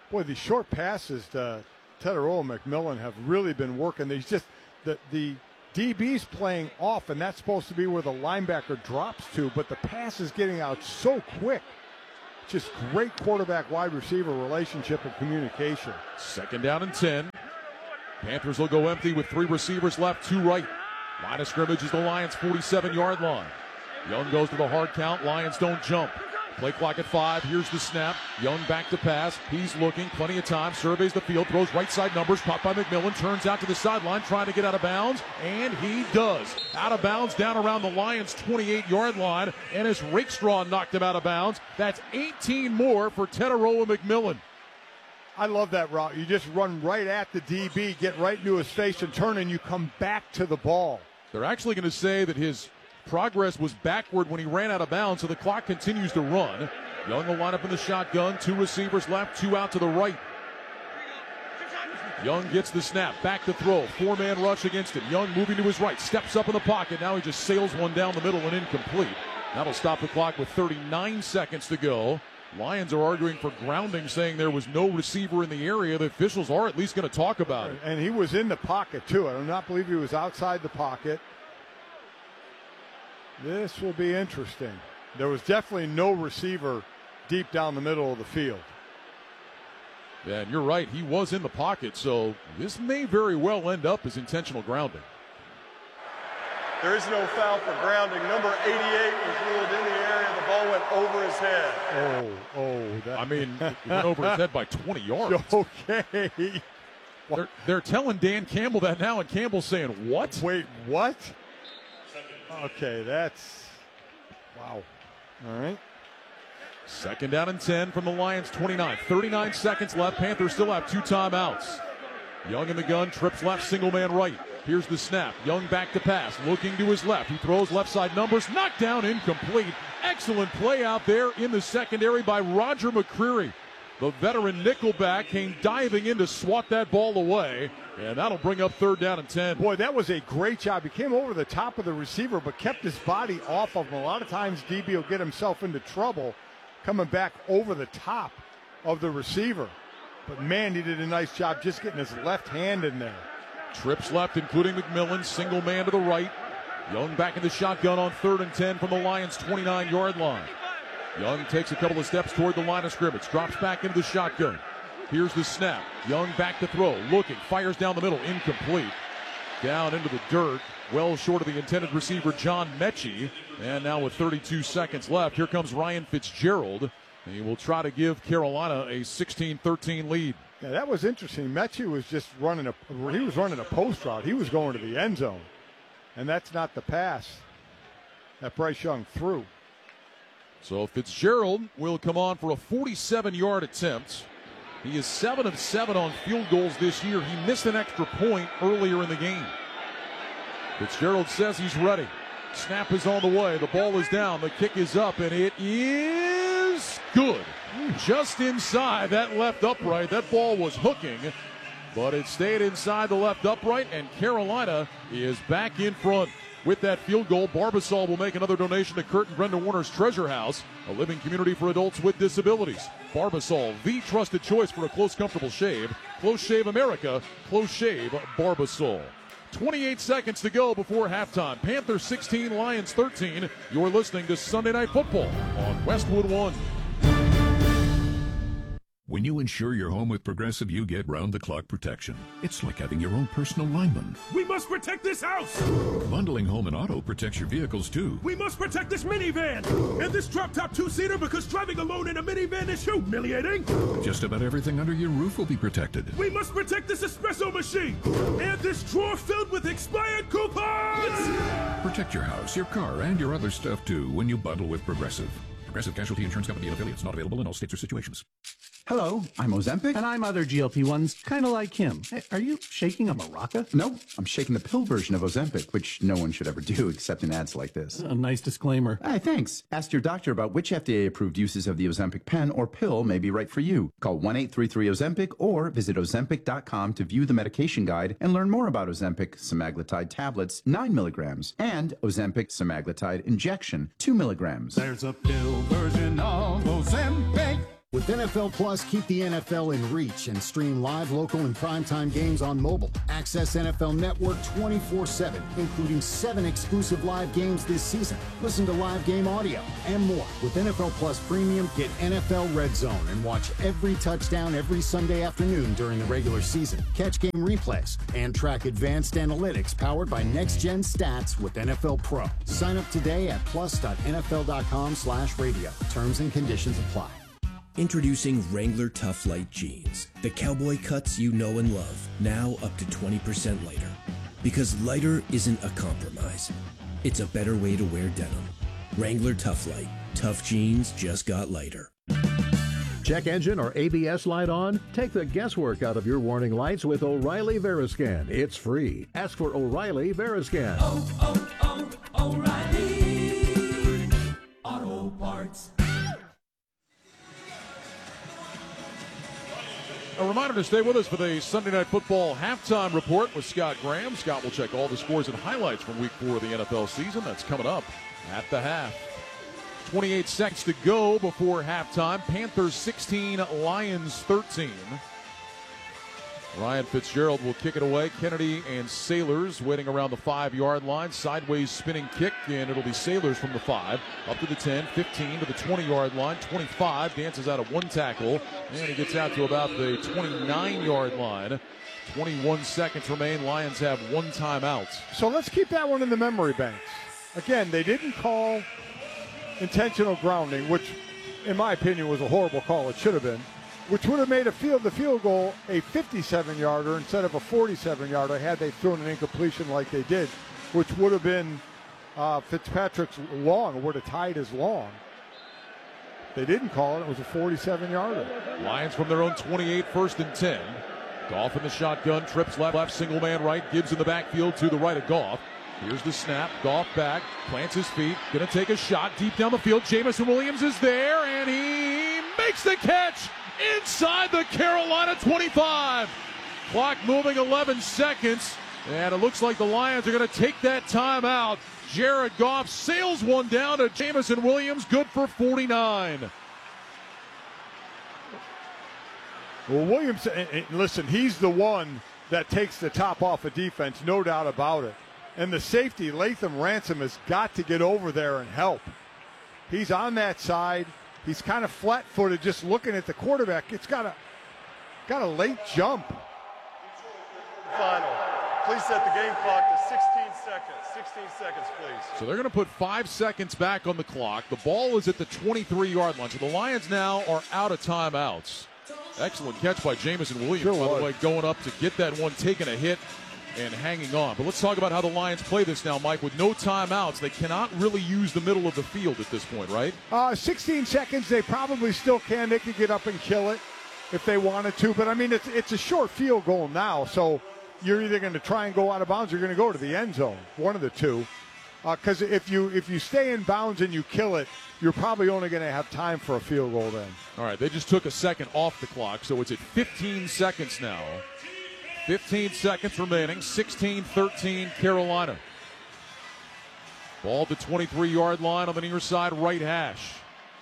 Boy, these short passes to Tetairoa McMillan have really been working. There's just the the D B's playing off, and that's supposed to be where the linebacker drops to, but the pass is getting out so quick. Just great quarterback-wide receiver relationship and communication. Second down and ten. Panthers will go empty with three receivers left, two right. Line of scrimmage is the Lions' forty-seven-yard line. Young goes to the hard count. Lions don't jump. Play clock at five. Here's the snap. Young back to pass. He's looking. Plenty of time. Surveys the field. Throws right side numbers. Caught by McMillan. Turns out to the sideline. Trying to get out of bounds. And he does. Out of bounds down around the Lions' twenty-eight-yard line. And as Rakestraw knocked him out of bounds, that's eighteen more for Tetairoa McMillan. I love that route. You just run right at the D B, get right into his face and turn, and you come back to the ball. They're actually going to say that his progress was backward when he ran out of bounds, so the clock continues to run. Young will line up in the shotgun. Two receivers left, two out to the right. Young gets the snap, back to throw. Four-man rush against him. Young moving to his right, steps up in the pocket. Now he just sails one down the middle and incomplete. That'll stop the clock with thirty-nine seconds to go. Lions are arguing for grounding, saying there was no receiver in the area. The officials are at least going to talk about it. And he was in the pocket, too. I do not believe he was outside the pocket. This will be interesting. There was definitely no receiver deep down the middle of the field. Yeah, and you're right. He was in the pocket, so this may very well end up as intentional grounding. There is no foul for grounding. Number eighty-eight was ruled in the area. The ball went over his head. Oh, oh. That... I mean, it went over his head by twenty yards. Okay. They're, they're telling Dan Campbell that now, and Campbell's saying, what? Wait, what? Okay, that's, wow. All right. Second down and ten from the Lions, twenty-nine. thirty-nine seconds left. Panthers still have two timeouts. Young in the gun, trips left, single man right. Here's the snap. Young back to pass, looking to his left. He throws left side numbers, knocked down, incomplete. Excellent play out there in the secondary by Roger McCreary. The veteran nickelback came diving in to swat that ball away, and that'll bring up third down and ten. Boy, that was a great job. He came over the top of the receiver, but kept his body off of him. A lot of times, D B will get himself into trouble coming back over the top of the receiver. But, man, he did a nice job just getting his left hand in there. Trips left, including McMillan. Single man to the right. Young back in the shotgun on third and ten from the Lions' twenty-nine-yard line. Young takes a couple of steps toward the line of scrimmage. Drops back into the shotgun. Here's the snap. Young back to throw. Looking. Fires down the middle. Incomplete. Down into the dirt. Well short of the intended receiver, John Mechie. And now with thirty-two seconds left, here comes Ryan Fitzgerald. He will try to give Carolina a sixteen thirteen lead. Yeah, that was interesting. Mechie was just running a he was running a post route. He was going to the end zone. And that's not the pass that Bryce Young threw. So Fitzgerald will come on for a forty-seven-yard attempt. He is seven of seven on field goals this year. He missed an extra point earlier in the game. Fitzgerald says he's ready. Snap is on the way. The ball is down. The kick is up, and it is good. Just inside that left upright. That ball was hooking, but it stayed inside the left upright, and Carolina is back in front. With that field goal, Barbasol will make another donation to Kurt and Brenda Warner's Treasure House, a living community for adults with disabilities. Barbasol, the trusted choice for a close, comfortable shave. Close Shave America, Close Shave Barbasol. twenty-eight seconds to go before halftime. Panthers sixteen, Lions thirteen. You're listening to Sunday Night Football on Westwood One. When you insure your home with Progressive, you get round-the-clock protection. It's like having your own personal lineman. We must protect this house! Bundling home and auto protects your vehicles, too. We must protect this minivan! And this drop-top two-seater, because driving alone in a minivan is humiliating! Just about everything under your roof will be protected. We must protect this espresso machine! And this drawer filled with expired coupons! Protect your house, your car, and your other stuff, too, when you bundle with Progressive. Progressive Casualty Insurance Company and affiliates. Not available in all states or situations. Hello, I'm Ozempic. And I'm other G L P ones, kind of like him. Hey, are you shaking a maraca? No, I'm shaking the pill version of Ozempic, which no one should ever do except in ads like this. A nice disclaimer. Hey, thanks. Ask your doctor about which F D A-approved uses of the Ozempic pen or pill may be right for you. Call one eight three three Ozempic or visit Ozempic dot com to view the medication guide and learn more about Ozempic semaglutide tablets, nine milligrams, and Ozempic semaglutide injection, two milligrams. There's a pill version of Ozempic. With N F L Plus, keep the N F L in reach and stream live, local, and primetime games on mobile. Access N F L Network twenty-four seven, including seven exclusive live games this season. Listen to live game audio and more. With N F L Plus Premium, get N F L Red Zone and watch every touchdown every Sunday afternoon during the regular season. Catch game replays and track advanced analytics powered by next-gen stats with N F L Pro. Sign up today at plus.nfl.com slash radio. Terms and conditions apply. Introducing Wrangler Tough Light Jeans. The cowboy cuts you know and love, now up to twenty percent lighter. Because lighter isn't a compromise. It's a better way to wear denim. Wrangler Tough Light. Tough jeans just got lighter. Check engine or A B S light on? Take the guesswork out of your warning lights with O'Reilly Veriscan. It's free. Ask for O'Reilly Veriscan. Oh, oh, oh, O'Reilly Auto Parts. A reminder to stay with us for the Sunday Night Football halftime report with Scott Graham. Scott will check all the scores and highlights from week four of the N F L season. That's coming up at the half. twenty-eight seconds to go before halftime. Panthers sixteen, Lions thirteen. Ryan Fitzgerald will kick it away. Kennedy and Sailors waiting around the five-yard line. Sideways spinning kick, and it'll be Sailors from the five. Up to the ten, fifteen to the twenty-yard line. twenty-five, dances out of one tackle, and he gets out to about the twenty-nine-yard line. twenty-one seconds remain. Lions have one timeout. So let's keep that one in the memory banks. Again, they didn't call intentional grounding, which, in my opinion, was a horrible call. It should have been. Which would have made a field the field goal a fifty-seven-yarder instead of a forty-seven-yarder had they thrown an incompletion like they did, which would have been uh, Fitzpatrick's long. It would have tied his long. They didn't call it. It was a forty-seven-yarder. Lions from their own twenty-eight, first and ten. Goff in the shotgun, trips left, left, single man right, Gibbs in the backfield to the right of Goff. Here's the snap. Goff back, plants his feet, going to take a shot deep down the field. Jameson Williams is there, and he makes the catch inside the Carolina twenty-five. Clock moving eleven seconds, and it looks like the Lions are going to take that timeout. Jared Goff sails one down to Jameson Williams, good for forty-nine. Well, Williams, and, and listen, he's the one that takes the top off of defense, no doubt about it. And the safety, Latham Ransom, has got to get over there and help. He's on that side. He's kind of flat-footed, just looking at the quarterback. It's got a got a late jump. Final. Please set the game clock to sixteen seconds. sixteen seconds, please. So they're going to put five seconds back on the clock. The ball is at the twenty-three-yard line. So the Lions now are out of timeouts. Excellent catch by Jameson Williams, sure by the way, going up to get that one, taking a hit and hanging on. But let's talk about how the Lions play this now, Mike. With no timeouts, they cannot really use the middle of the field at this point, right? Uh, sixteen seconds, they probably still can. They could get up and kill it if they wanted to. But, I mean, it's, it's a short field goal now, so you're either going to try and go out of bounds or you're going to go to the end zone, one of the two. Because uh, if you if you stay in bounds and you kill it, you're probably only going to have time for a field goal then. All right, they just took a second off the clock, so it's at fifteen seconds now. fifteen seconds remaining, sixteen thirteen Carolina. Ball to twenty-three-yard line on the near side right hash.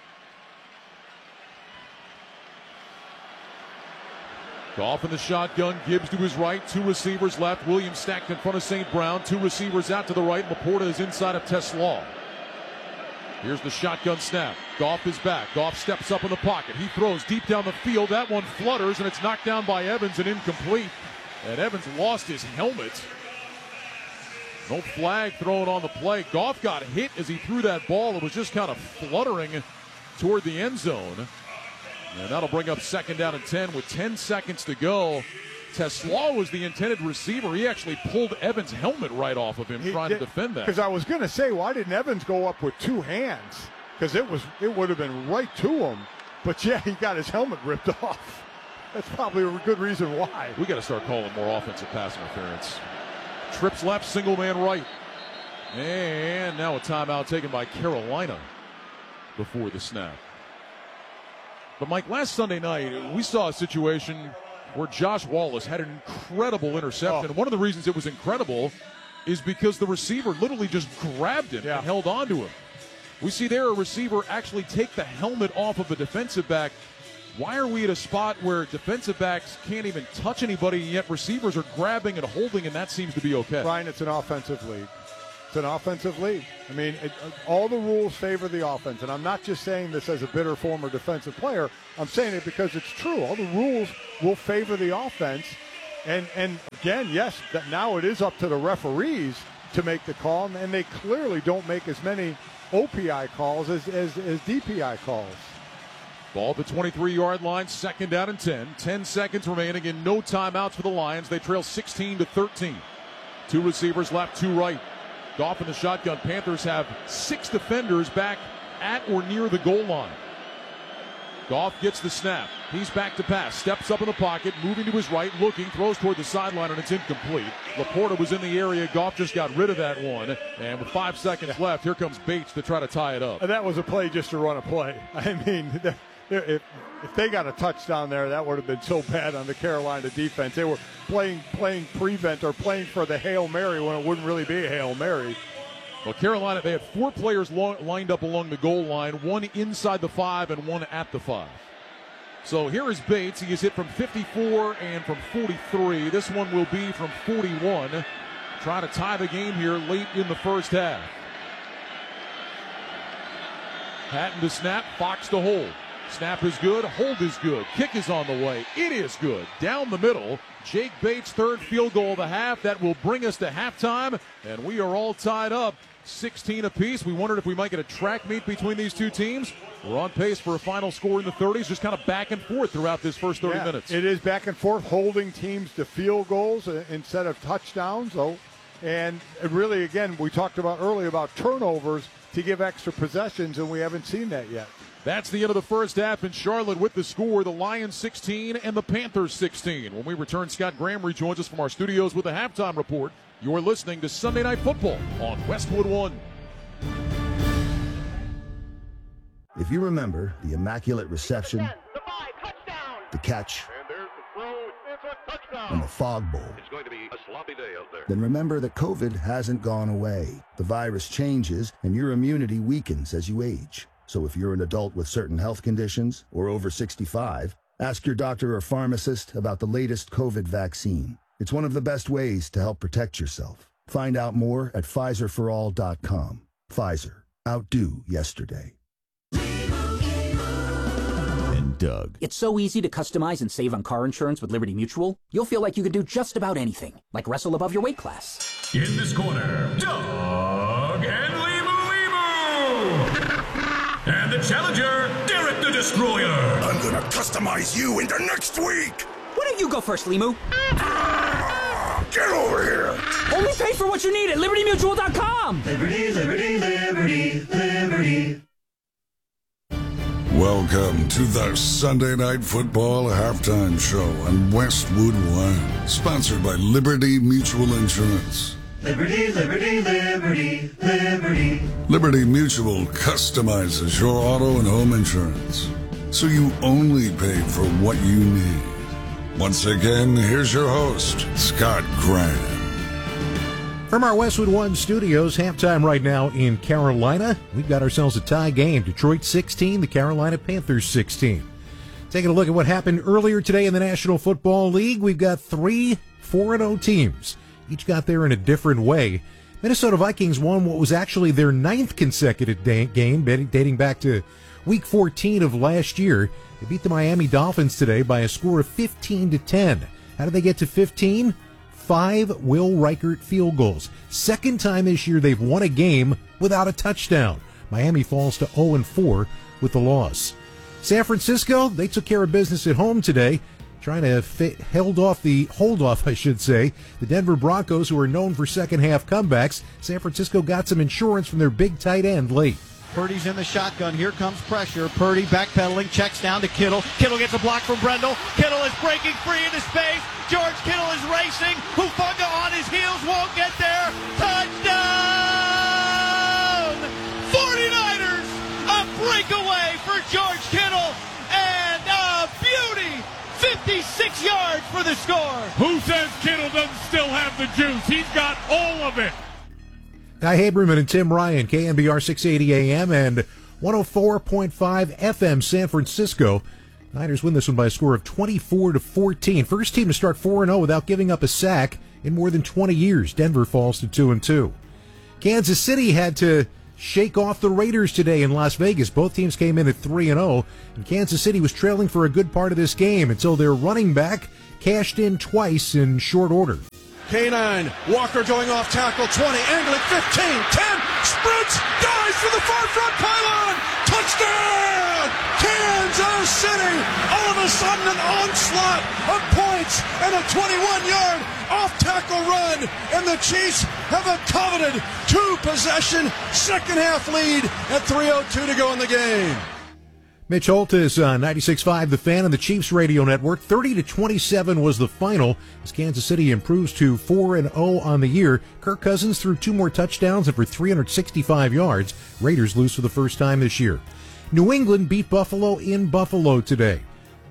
Goff in the shotgun, Gibbs to his right, two receivers left. Williams stacked in front of Saint Brown, two receivers out to the right. Laporta is inside of TeSlaa. Here's the shotgun snap. Goff is back. Goff steps up in the pocket. He throws deep down the field. That one flutters, and it's knocked down by Evans and incomplete. And Evans lost his helmet. No flag thrown on the play. Goff got hit as he threw that ball. It was just kind of fluttering toward the end zone. And that'll bring up second down and ten with ten seconds to go. TeSlaa was the intended receiver. He actually pulled Evans' helmet right off of him he trying did, to defend that. Because I was going to say, why didn't Evans go up with two hands? Because it was it would have been right to him. But, yeah, he got his helmet ripped off. That's probably a good reason why. We got to start calling more offensive pass interference. Trips left, single man right. And now a timeout taken by Carolina before the snap. But, Mike, last Sunday night, we saw a situation where Josh Wallace had an incredible interception. Oh. One of the reasons it was incredible is because the receiver literally just grabbed him yeah. and held on to him. We see there a receiver actually take the helmet off of a defensive back Why are we at a spot where defensive backs can't even touch anybody, and yet receivers are grabbing and holding, and that seems to be okay? Brian, it's an offensive league. It's an offensive league. I mean, it, all the rules favor the offense, and I'm not just saying this as a bitter former defensive player. I'm saying it because it's true. All the rules will favor the offense, and and again, yes, that now it is up to the referees to make the call, and they clearly don't make as many O P I calls as, as, as D P I calls. Ball at the twenty-three-yard line, second down and ten. Ten seconds remaining and no timeouts for the Lions. They trail sixteen to thirteen. Two receivers left, two right. Goff in the shotgun. Panthers have six defenders back at or near the goal line. Goff gets the snap. He's back to pass. Steps up in the pocket, moving to his right, looking, throws toward the sideline, and it's incomplete. Laporta was in the area. Goff just got rid of that one. And with five seconds left, here comes Bates to try to tie it up. That was a play just to run a play. I mean, if, if they got a touchdown there, that would have been so bad on the Carolina defense. They were playing playing prevent or playing for the Hail Mary when it wouldn't really be a Hail Mary. Well, Carolina, they had four players long, lined up along the goal line, one inside the five and one at the five. So here is Bates. He is hit from fifty-four and from forty-three. This one will be from forty-one. Trying to tie the game here late in the first half. Patton to snap, Fox to hold. Snap is good, hold is good, kick is on the way. It is good. Down the middle, Jake Bates' third field goal of the half. That will bring us to halftime, and we are all tied up, sixteen apiece. We wondered if we might get a track meet between these two teams. We're on pace for a final score in the thirties, just kind of back and forth throughout this first thirty yeah, minutes. It is back and forth, holding teams to field goals instead of touchdowns. Oh, and really, again, we talked about earlier about turnovers to give extra possessions, and we haven't seen that yet. That's the end of the first half in Charlotte with the score, the Lions sixteen and the Panthers sixteen. When we return, Scott Graham rejoins us from our studios with a halftime report. You're listening to Sunday Night Football on Westwood One. If you remember the immaculate reception, the catch, and the fog bowl, it's going to be a sloppy day out there. Then remember that COVID hasn't gone away. The virus changes, and your immunity weakens as you age. So if you're an adult with certain health conditions or over sixty-five, ask your doctor or pharmacist about the latest COVID vaccine. It's one of the best ways to help protect yourself. Find out more at Pfizer for all dot com. Pfizer. Outdo yesterday. And Doug. It's so easy to customize and save on car insurance with Liberty Mutual. You'll feel like you can do just about anything, like wrestle above your weight class. In this corner, Doug and And the challenger, Derek the Destroyer. I'm gonna customize you into next week. Why don't you go first, Limu? Get over here. Only pay for what you need at Liberty Mutual dot com. Liberty, Liberty, Liberty, Liberty. Welcome to the Sunday Night Football Halftime Show on Westwood One, sponsored by Liberty Mutual Insurance. Liberty, Liberty, Liberty, Liberty. Liberty Mutual customizes your auto and home insurance, so you only pay for what you need. Once again, here's your host, Scott Graham. From our Westwood One studios, halftime right now in Carolina. We've got ourselves a tie game. Detroit sixteen, the Carolina Panthers sixteen. Taking a look at what happened earlier today in the National Football League, we've got three four and oh teams. Each got there in a different way. Minnesota Vikings won what was actually their ninth consecutive day- game, dating back to week fourteen of last year. They beat the Miami Dolphins today by a score of fifteen to ten. How did they get to fifteen? Five Will Reichert field goals. Second time this year they've won a game without a touchdown. Miami falls to oh and four with the loss. San Francisco, they took care of business at home today, trying to fit, held off the hold off, I should say. The Denver Broncos, who are known for second half comebacks, San Francisco got some insurance from their big tight end late. Purdy's in the shotgun. Here comes pressure. Purdy backpedaling, checks down to Kittle. Kittle gets a block from Brendel. Kittle is breaking free into space. George Kittle is racing. Hufanga on his heels, won't get there. Touchdown! forty-niners! A breakaway for George Kittle. And a beauty! fifty-six yards for the score. Who says Kittle doesn't still have the juice? He's got all of it. Guy Haberman and Tim Ryan, K N B R six eighty A M and one oh four point five F M San Francisco. Niners win this one by a score of twenty-four to fourteen. First team to start four and oh without giving up a sack in more than twenty years. Denver falls to two and two. Kansas City had to shake off the Raiders today in Las Vegas. Both teams came in at three and oh, and Kansas City was trailing for a good part of this game until their running back cashed in twice in short order. K nine, Walker going off tackle, twenty, angling, fifteen, ten, sprints, dives for the far front pylon, touchdown, Kansas City, all of a sudden an onslaught of points and a twenty-one-yard off-tackle run, and the Chiefs have a coveted two-possession second-half lead at three oh two to go in the game. Mitch Holt is uh, ninety-six point five The Fan and the Chiefs radio network. thirty to twenty-seven was the final as Kansas City improves to four and oh on the year. Kirk Cousins threw two more touchdowns and for three hundred sixty-five yards. Raiders lose for the first time this year. New England beat Buffalo in Buffalo today.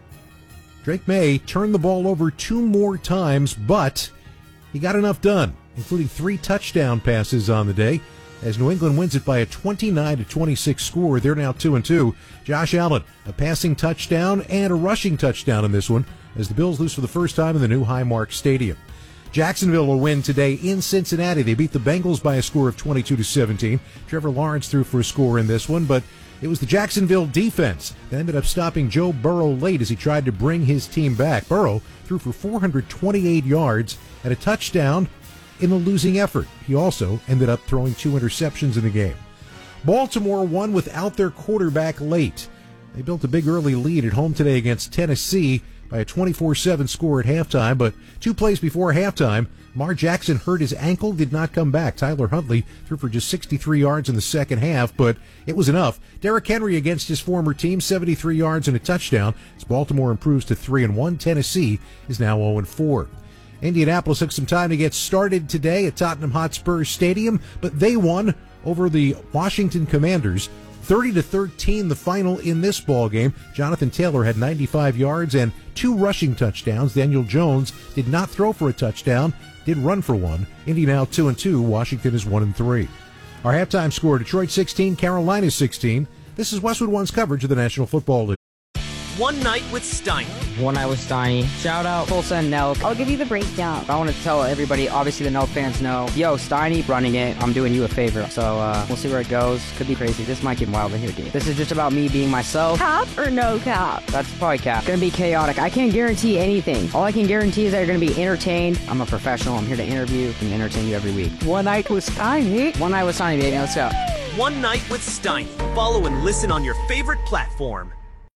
Drake May turned the ball over two more times, but he got enough done, including three touchdown passes on the day. As New England wins it by a twenty-nine to twenty-six score, they're now two and two. Josh Allen, a passing touchdown and a rushing touchdown in this one, as the Bills lose for the first time in the new Highmark Stadium. Jacksonville will win today in Cincinnati. They beat the Bengals by a score of twenty-two to seventeen. Trevor Lawrence threw for a score in this one, but it was the Jacksonville defense that ended up stopping Joe Burrow late as he tried to bring his team back. Burrow threw for four hundred twenty-eight yards and a touchdown in the losing effort. He also ended up throwing two interceptions in the game. Baltimore won without their quarterback late. They built a big early lead at home today against Tennessee by a twenty-four seven score at halftime, but two plays before halftime, Lamar Jackson hurt his ankle, did not come back. Tyler Huntley threw for just sixty-three yards in the second half, but it was enough. Derrick Henry against his former team, seventy-three yards and a touchdown. As Baltimore improves to three and one, Tennessee is now oh and four. Indianapolis took some time to get started today at Tottenham Hotspur Stadium, but they won over the Washington Commanders, thirty to thirteen the final in this ball game. Jonathan Taylor had ninety-five yards and two rushing touchdowns. Daniel Jones did not throw for a touchdown, did run for one. Indy now two and two, Washington is one and three. Our halftime score, Detroit sixteen, Carolina sixteen. This is Westwood One's coverage of the National Football League. One Night with Steiny. One Night with Steiny. Shout out Tulsa and Nelk. I'll give you the breakdown. I want to tell everybody, obviously the Nelk fans know, yo, Steiny running it, I'm doing you a favor. So uh, we'll see where it goes. Could be crazy. This might get wild in here, dude. This is just about me being myself. Cap or no cap? That's probably cap. Gonna be chaotic. I can't guarantee anything. All I can guarantee is that you're gonna be entertained. I'm a professional. I'm here to interview and entertain you every week. One Night with Steiny. One Night with Steiny, baby. Let's go. One Night with Steiny. Follow and listen on your favorite platform.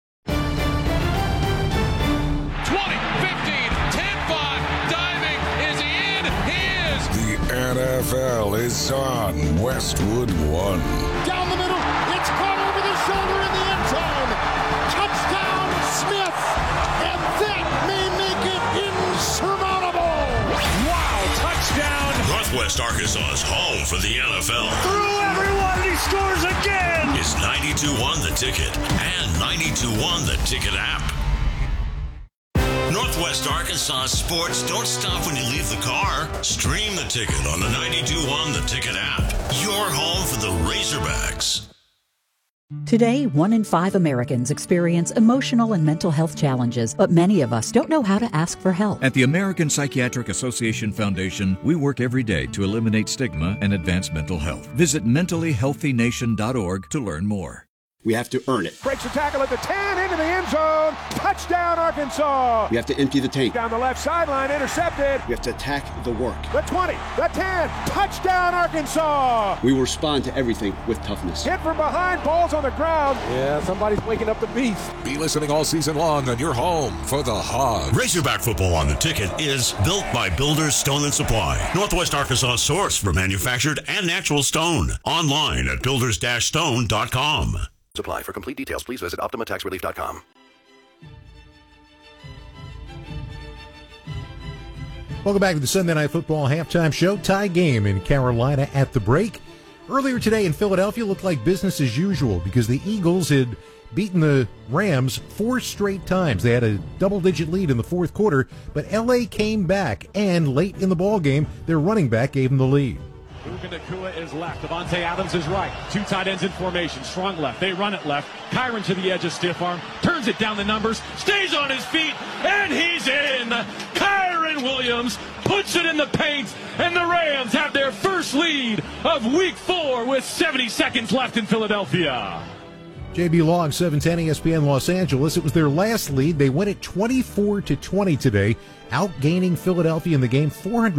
N F L is on Westwood One. Down the middle, it's caught over the shoulder in the end zone. Touchdown, Smith, and that may make it insurmountable. Wow, touchdown. Northwest Arkansas's home for the N F L. Through everyone, and he scores again. Is ninety-two one The Ticket and ninety-two one The Ticket app. Northwest Arkansas sports don't stop when you leave the car. Stream the Ticket on the ninety-two one The Ticket app. Your home for the Razorbacks. Today, one in five Americans experience emotional and mental health challenges, but many of us don't know how to ask for help. At the American Psychiatric Association Foundation, we work every day to eliminate stigma and advance mental health. Visit mentally healthy nation dot org to learn more. We have to earn it. Breaks the tackle at the ten, into the end zone. Touchdown, Arkansas. We have to empty the tank. Down the left sideline, intercepted. We have to attack the work. The twenty, the ten, touchdown, Arkansas. We will respond to everything with toughness. Hit from behind, balls on the ground. Yeah, somebody's waking up the beast. Be listening all season long on your home for the Hogs. Razorback football on the Ticket is built by Builders Stone and Supply. Northwest Arkansas source for manufactured and natural stone. Online at builders dash stone dot com. Supply. For complete details, please visit optima tax relief dot com. Welcome back to the Sunday Night Football halftime show. Tie game in Carolina at the break. Earlier today in Philadelphia looked like business as usual because the Eagles had beaten the Rams four straight times. They had a double-digit lead in the fourth quarter, but L A came back, and late in the ball game, their running back gave them the lead. Puka Nacua is left. Devontae Adams is right. Two tight ends in formation. Strong left. They run it left. Kyron to the edge of stiff arm. Turns turns it down the numbers, stays on his feet, and he's in. Kyron Williams puts it in the paint, and the Rams have their first lead of week four with seventy seconds left in Philadelphia. J B Long, seven ten E S P N Los Angeles. It was their last lead. They win it twenty-four to twenty today, outgaining Philadelphia in the game four hundred